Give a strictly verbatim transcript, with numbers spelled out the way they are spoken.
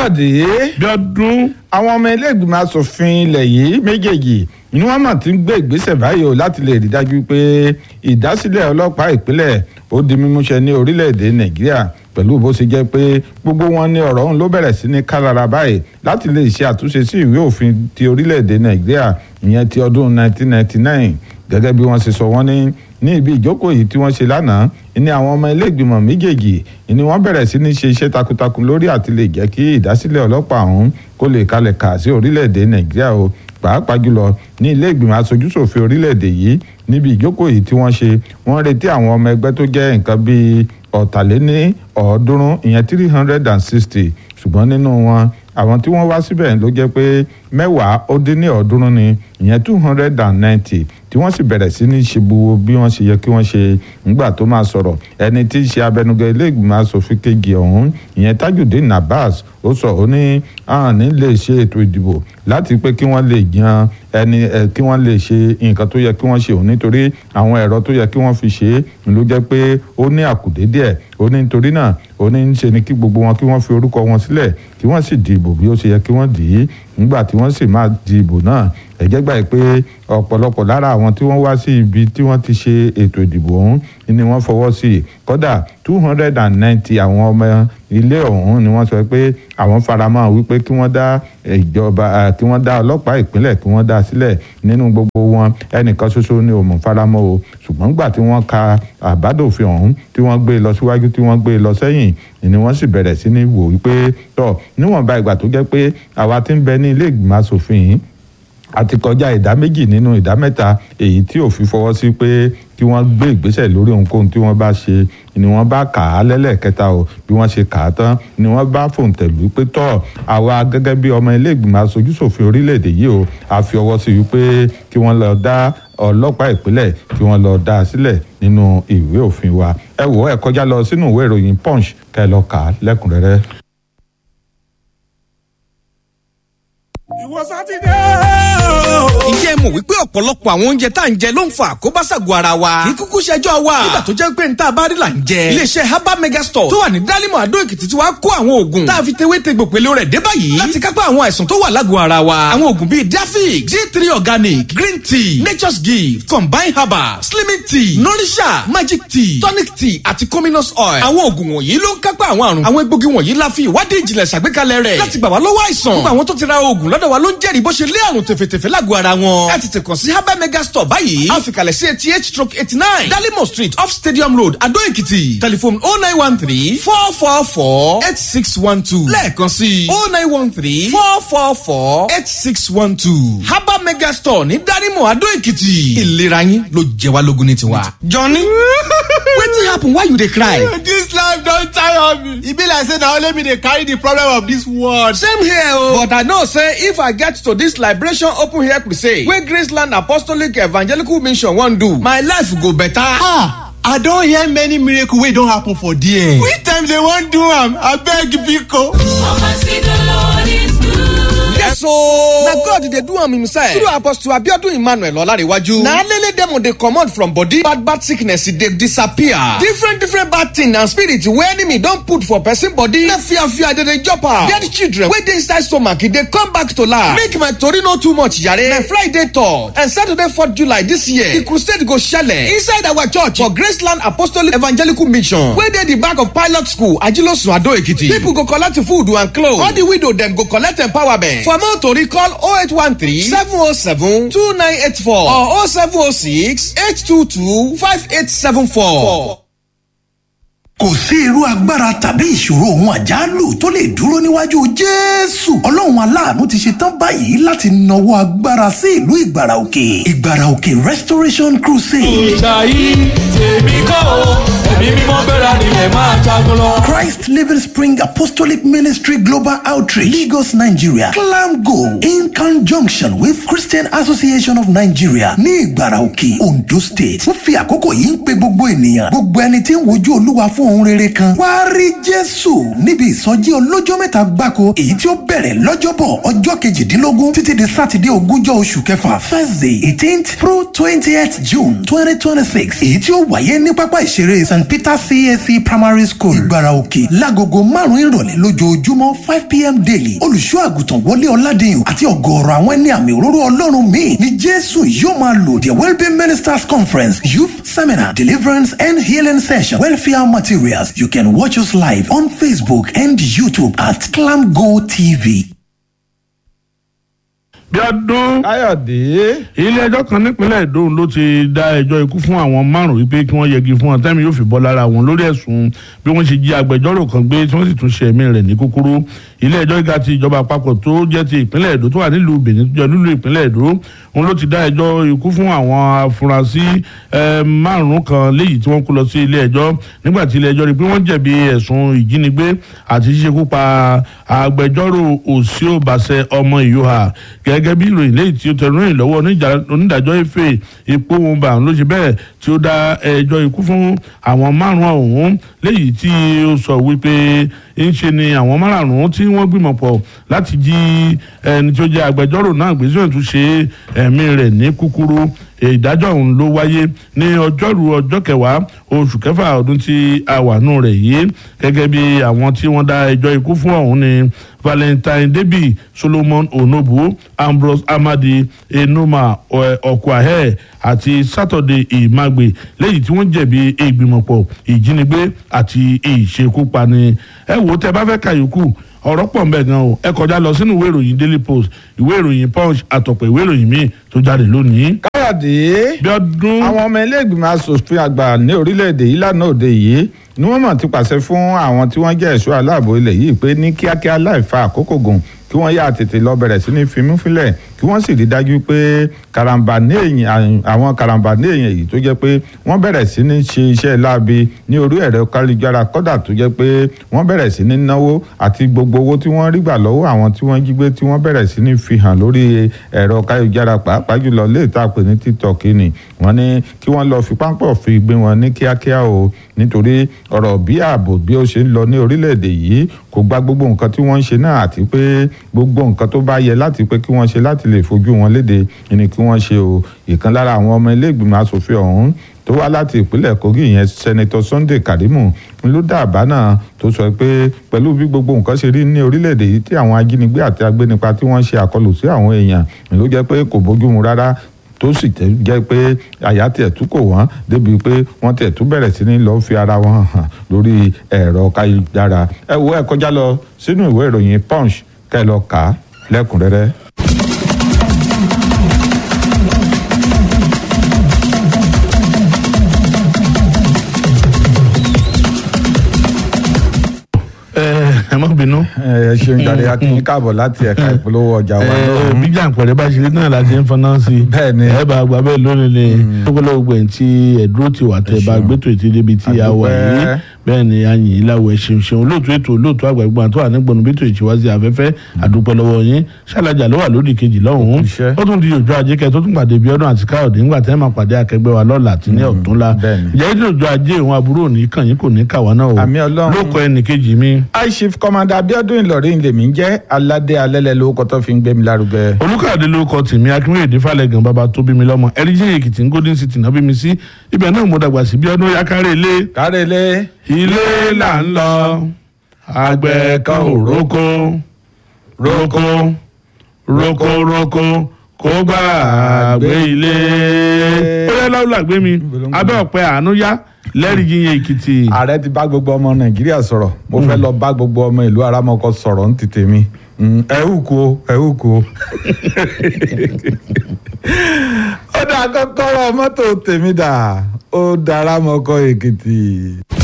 Káyọ̀dé Bíọ́dún. àwọn ọmọ ilé ìgbìmọ̀ asòfin ilẹ̀ yìí méjèèjì ni wọ́n mọ̀ tí ń gbé ìgbésẹ̀ báyìí o láti lè rí dájú pé ìdásílẹ̀ ọlọ́pàá ìpínlẹ̀ ó di mímúṣẹ ní orílẹ̀-èdè Nàìjíríà pẹ̀lú bó ṣe jẹ́ pé gbogbo wọn ní ọ̀rọ̀ ọ̀hún ló bẹ̀rẹ̀ sí ní kálára báyìí láti lè ṣe àtúnṣe sí ìwé òfin ti orílẹ̀-èdè Nàìjíríà ìyẹn ti ọdún nineteen ninety-nine gẹ́gẹ́ bí wọ́n ṣe sọ wọ́n ní ní ibi ìjókòó yìí tí wọ́n ṣe lánàá ní àwọn ọmọ ilé ìgbìmọ̀ méjèèjì ni wọ́n bẹ̀rẹ̀ sí ní ṣe iṣẹ́ takuntakun lórí àti lè jẹ́ kí ìdásílẹ̀ ọlọ́pàá ọ̀hún kó lè kalẹ̀ kà sí orílẹ̀-èdè Nàìjíríà o pàápàá jùlọ ní ilé ìgbìmọ̀ aṣojúṣòfin orílẹ̀-èdè yìí níbi ìjókòó yìí tí wọ́n ṣe wọ́n retí àwọn ọmọ ẹgbẹ́ tó jẹ́ nǹkan bíi ọ̀tàléní ọ̀ọ́dúnrún ìyẹn three hundred and sixty ṣùgbọ́n nínú wọn àwọn tí wọ́n wá síbẹ̀ ló jẹ́ pé mẹ́wàá ó dín ní ọ̀ọ́dúnrún ni ìyẹn two hundred and ninety tí wọ́n sì bẹ̀rẹ̀ sí ní ṣe gbogbo bí wọ́n ṣe yẹ kí wọ́n ṣe nígbà tó máa sọ̀rọ̀ ẹni tí í ṣe abẹnugan ilé ìgbìmọ̀ asòfin kejì ọ̀hún ìyẹn Tajudeen Abbas ó sọ ó ní àwọn ní lè ṣe ètò ìdìbò láti pé kí wọ́n lè yan ẹni kí wọ́n lè ṣe nǹkan tó yẹ kí wọ́n ṣe òun nítorí àwọn ẹ̀rọ tó yẹ kí wọ́n fi ṣe é ló jẹ́ pé ó ní àkùdé díẹ̀ ó ní nítorí náà ó ní ń ṣe ni kí gbogbo wọn kí wọ́n fi orúkọ wọn sílẹ̀ kí wọ́n sì dìbò bí ó ṣe yẹ kí wọ́n dì í nígbà tí wọ́n sì máa dìbò náà ẹ jẹ́ gbà pé ọ̀pọ̀lọpọ̀ lára àwọn tí wọ́n wá sí ibi tí wọ́n ti ṣe ètò ìdìbò ọ̀hún ni wọ́n fọwọ́ sí i kódà two hundred and ninety àwọn ọmọ ilé ọ̀hún ni wọ́n sọ pé àwọn faramọ́ wípé kí wọ́n dá ìjọba kí wọ́n dá ọlọ́pàá ìpínlẹ̀ kí wọ́n dá sílẹ̀ nínú gbogbo wọn ẹnìkan ṣoṣo ni òmò faramọ́ o ṣùgbọ́n gbà tí wọ́n ka àbádòfin ọ̀hún tí wọ́n gbé lọ síwájú tí wọ́n gbé lọ sẹ́yìn ni wọ́n sì bẹ̀rẹ̀ sí ní wò wípé tọ́ níwọ̀nba ìgbà tó jẹ́ pé àwa ti ń bẹ ní ilé ìgbìmọ̀ asòfin yìí àti kọjá ìdá méjì nínú ìdá mẹ́ta èyí tí òfin fọwọ́ sí pé kí wọ́n gbé ìgbésẹ̀ lórí ohunkóhun tí wọ́n bá ṣe ni wọ́n bá kà á lẹ́lẹ́kẹta o bí wọ́n ṣe kà á tán ni wọ́n bá fòǹtẹ̀lù pé tọ́ àwa gẹ́gẹ́ bí ọmọ ilé ìgbìmọ̀ aṣojúṣòfin orílẹ̀-èdè yìí o a fi ọwọ́ sí wípé kí wọ́n lọ dá ọlọ́pàá ìpínlẹ̀ kí wọ́n lọ dá a sílẹ̀ nínú ìwé òfin wa ẹ wò ẹ kọjá lọ sínú ìwé ìròyìn Punch kẹ́ lọ kà á lẹ́kùnrẹ́rẹ́. ìwọ sátidé. Ǹjẹ́ mọ̀ wípé ọ̀pọ̀lọpọ̀ àwọn oúnjẹ tá à ń jẹ ló ń fa àkóbá ṣàgọ́ ara wa? Kì í kúkú ṣẹjọ́ wa. Nígbà tó jẹ́ pé n tá a bá rí là ń jẹ. Iléeṣẹ́ Herbal Megastore tó wà ní Dálímọ̀ Àdó Èkìtì tí wàá kó àwọn oògùn tá a fi tewé tegbò pèlè rẹ̀ dé báyìí. Láti kápá àwọn àìsàn tó wà lágọ̀ọ́ ara wa. Àwọn oògùn bíi Dafix, G three Organic, Green Tea, Nature's Gift, Combine Herbal, Slimming Tea, Nourisha, Magic Tea, Tonic Tea àti Cominous Oil. Àwọn oògùn wọ̀nyí ló ń kápá àwọn àrùn. Àwọn egbògi wọ̀nyí la fi ìwádìí ìjìnlẹ̀ ṣàgbékalẹ̀ rẹ̀ láti gbà wá lọ́wọ́ àìsàn. Gbogbo àwọn tó ti ra oògùn lọ́dọ̀ wa ló ń jẹ́rìí bó ṣe lé àrùn tẹ̀fẹ̀tẹ̀fẹ̀ lágọ̀ọ́ ara wọn. Ẹ tètè kàn sí Herbal Megastore báyìí. A fi kalẹ̀ sí eighty eight stroke eighty nine Dalimo Street off Stadium Road, Adó Èkìtì. Telephone oh nine one three four four four eight six one two. Lẹ́ẹ̀kan sí oh nine one three four four four eight six one two. Herbal Megastore ní Dalimo Adó Èkìtì. Ìlera yín ló jẹ wá lógún ní tiwa. Johnny, wetin happen? Why you dey cry? This life don tire me. E be like say na only me dey carry the problem of this world. Same here o. But I know say if I get to this liberation open air crusade wey Graceland Apostolic Evangelical Mission wan do, my life go better. Ah, I don hear many miracles wey don happen for there. Which time they wan do am? Abeg biko. Mama see the Lord is good. Yes so na God dey do am himself through Apostle Abiodun Emmanuel Olarewaju. Na lele dem dey comot from body, bad bad sickness e dey disappear. Different different bad thing and spirit wey enemy don put for person body, na fear fear dey dey chop am. Dead children wey dey inside stomach e dey come back to life. Make my tori no too much yare. Na Friday third and Saturday fourth July this year, the crusade go shele inside our church for Graceland Apostolic Evangelical Mission wey dey the back of Pilot School, Ajilosun, Ado Ekiti. People go collect food and clothes. All the widow dem go collect empowerment. For more tori, call oh eight one three seven oh seven two nine eight four or oh seven oh six eight two two five eight seven four. Kò sí irú agbára tàbí ìṣòro ohun àjálù tó lè dúró níwájú Jésù. Ọlọ́run aláàánú ti ṣe tán báyìí láti nawọ́ agbára sí ìlú Ìgbàrà Òkè. Ìgbàrà Òkè Restoration Crusade. Ìṣàyí tèmi kọ́ o, ẹ̀mí mímọ́ bẹ̀rẹ̀ nílẹ̀ máa jagun lọ. Christ Living Spring Apostolic Ministry Global Outreach, Lagos, Nigeria. Clam Go in conjunction with Christian Association of Nigeria ní Ìgbàrà Òkè, Ondo State. Wọ́n fi àkókò yìí ń pe gbogbo ènìyàn, gbogbo ẹni tí ń wojú Olúwa fún ohun rere kan. wá rí jésù níbi ìsọjí ọlọ́jọ́ mẹ́ta gbáko èyí tí ó bẹ̀rẹ̀ lọ́jọ́bọ̀ ọjọ́ kejìdínlógún títí di sátidé ogúnjọ́ oṣù kẹfà thursday eighteenth through twentieth june twenty twenty six èyí tí ó wáyé ní pápá ìṣeré st peter c a c primary school ìgbára òkè lágogo márùn-ún ìrọ̀lẹ́ lójoojúmọ́ five pm daily. olùṣọ́ àgùntàn wọlé ọládìyàn àti ọ̀gọ̀ọ̀rọ̀ àwọn ẹni àmì òróró ọlọ́run míì ní jésù yóò máa lò. the wellbeing ministers conference youth seminar deliverance and healing session welfare materials. You can watch us live on Facebook and YouTube at Clamgo T V. Bíọ́dún káyọ̀dé. ilé ẹjọ́ kan nípínlẹ̀ Èdó ló ti dá ẹjọ́ ikú fún àwọn márùn-ún wípé kí wọ́n yẹgi fún wọn tẹ́mi yóò fi bọ́ lára wọn lórí ẹ̀sùn bí wọ́n ṣe jí agbẹjọ́rò kan gbé tí wọ́n sì tún ṣe ẹ̀mí rẹ̀ ní kúkúrú. ilé ẹjọ́ gíga ti ìjọba àpapọ̀ tó jẹ́ ti ìpínlẹ̀ Èdó tó wà nílùú Benin tó jẹ́ nílùú ìpínlẹ̀ Èdó òun ló ti dá ẹjọ́ ikú fún àwọn afurasí márùn-ún kan léyìí tí wọ́n kó lọ sí ilé ẹjọ́ nígbà tí ilé ẹjọ́ rí pé wọ́n jẹ̀bi ẹ̀sùn ìjínigbé àti ṣíṣekú pa agbẹjọ́rò Òsíòbàṣẹ ọmọ Ìyóhà gẹ́gẹ́ bí ìròyìn léyìí tí ó tẹnu rìn lọ́wọ́ onídàájọ́ Efe Ìpòwònbà ló ṣe bẹ́ẹ̀ tí ó dá ẹjọ́ ikú fún àwọn márùn-ún ọ̀hún léyìí tí ó sọ wípé ń ṣe ni àwọn márùn-ún tí wọ́n gbìmọ̀ pọ̀ láti jí ẹni tí ó jẹ́ agbẹjọ́rò náà gbé síwọ̀n tún ṣe ẹ̀mí rẹ̀ ní kúkúrú. ìdájọ́ ọ̀hún ló wáyé ní ọjọ́rú ọjọ́ kẹwàá oṣù kẹfà ọdún tí a wà nù rẹ̀ yìí gẹ́gẹ́ bí àwọn tí wọ́n dá ẹjọ́ ikú fún ọ̀hún ni Valentine Debi Solomon Onobu Ambrose Amadi Enoma Okwahe àti Saturday Imagbe lẹ́yìn tí wọ́n jẹ̀bi ìgbìmọ̀pọ̀ ìjínigbé àti ìṣekúpani. ẹ wò tẹ́ bá fẹ́ ka yòókù ọ̀rọ̀ pọ̀ mbẹ́ gan o ẹ kọjá lọ sínú ìwé ìròyìn Daily Post ìwé ìròyìn Punch àtọ̀pọ̀ ìwé ìròyìn míì tó jáde lónìí. káyọ̀dé. Bíọ́dún. àwọn ọmọ ilé ìgbìmọ̀ asòfin àgbà ní orílẹ̀-èdè yìí lánàá òde yìí ni wọ́n mọ̀ ti pàṣẹ fún àwọn tí wọ́n jẹ́ ẹ̀ṣọ́ aláàbò ilẹ̀ yìí pé ní kíákíá láì fa àkókò gùn kí wọ́n yá tètè lọ bẹ̀rẹ̀ sí ní fimú fílẹ̀ kí wọ́n sì rí dájú pé karambà ní èyàn àwọn karambà ní èyàn yìí tó jẹ́ pé wọ́n bẹ̀rẹ̀ sí ní ṣe iṣẹ́ láabi ní orí ẹ̀rọ kálujára kọ́dà tó jẹ́ pé wọ́n bẹ̀rẹ̀ sí ní náwó àti gbogbo owó tí wọ́n rí gbà lọ́wọ́ àwọn tí wọ́n jí gbé tí wọ́n bẹ̀rẹ̀ sí ní fi hàn lórí ẹ̀rọ kálujára pàápàá jùlọ lè ta pè ní TikTok ni wọ́n ní kí wọ́n lọ fi pápọ̀ fi gbé wọn ní kíákíá o nítorí ọ̀rọ̀ bí ààbò bí ó ṣe ń lọ ní orílẹ̀-èdè yìí kò gba gbogbo nǹkan tí wọ́n ń ṣe náà àti pé gbogbo nǹkan tó bá yẹ láti pé kí wọ́n ṣe láti lè fojú wọn léde ni kí wọ́n ṣe o. ìkan lára àwọn ọmọ ilé ìgbìmọ̀ asòfin ọ̀hún tó wá láti ìpínlẹ̀ Kogi yẹn Senator Sunday Karimu ló dá àbá náà tó sọ pé pẹ̀lú bí gbogbo nǹkan ṣe rí ní orílẹ̀-èdè yìí tí àwọn ajínigbé àti agbénipa tí wọ́n ṣe àkọlù sí àwọn èèyàn ló jẹ́ pé kò bójúmu rárá tó sì jẹ́ pé àyà tiẹ̀ tún kò wọ́n débi pé wọ́n tiẹ̀ tún bẹ̀rẹ̀ sí ní lọ́ọ́ fi ara wọn hàn lórí ẹ̀rọ káyélujára. ẹ wo ẹ kọjá lọ sínú ìwé ìròyìn Punch kẹ́ ẹ lọ kà á lẹ́kùnrẹ́rẹ́. ẹ má bínú. ẹ ṣeun jáde akínyín káàbọ̀ láti ẹ̀ka ìpolówó ọjà wa náà. bí jàǹpẹ̀rẹ̀ bá ṣe náà láti ń fọnà sí i. bẹ́ẹ̀ni ẹ bá gba bẹ́ẹ̀ lónìí ni tókòló gbẹ̀yìn tí ẹ̀dúró ti wà tẹ̀ bá gbẹ́tò ètò débi tí a wà yìí bẹ́ẹ̀ ni a yìn ìlàwọ̀ ẹ̀ṣin ṣeun olóòtú ètò olóòtú àgbàgbọ́n àti wà nígbọ̀nù bí ètò ìṣèwádìí afẹ́fẹ́ àdúpẹ́ lọ́wọ́ yín ṣàlàjà ló wà lódì kejì lọ́hùn-ún ó tún di òjò ajé kẹ tó tún pàdé Bíọ́dún àti Káyọ̀dé ńgbà tẹ́ máa pàdé akẹgbẹ́ wa lọ́la àti ní ọ̀túnla ìjẹ́ ìdí òjò ajé òun àbúrò ní kàn yín kò ní kàwá náà o lóko ẹnì kejì mi. High Chief Commander Bíọ́dún Ìlọrin lèmi ń jẹ́ aládé alẹ́lẹ́ lórúkọ tó fi ń gbé mi lárugẹ. Olúkàdé lórúkọ tèmi Akínwéyèdè Fálẹ́gàn bàbá tó bí mi lọ́mọ ẹ̀ríjì Èkìtì ní Golden City náà bí mi sí ibẹ̀ náà mo dàgbà sí Bíọ́dún yá kárẹ̀ ilé. kárẹ̀ ilé. ilé là ń lọ àgbẹ̀ kan ò rókó rókó rókó rókó kó gbà gbé ilé. ó yẹ lọ́wọ́ làgbé mi abẹ́ ọ̀pẹ àánú yá lẹ́rìí yíyan Èkìtì. ààrẹ ti bá gbogbo ọmọ Nàìjíríà sọ̀rọ̀ mo fẹ́ lọ bá gbogbo ọmọ ìlú Aramọ́kọ sọ̀rọ̀ ní tètè mi ẹ hù kú o ẹ hù kú o. ó dà kọ́kọ́rọ́ mọ́tò tèmi dà ó dára mọ́kọ́ Èkìtì.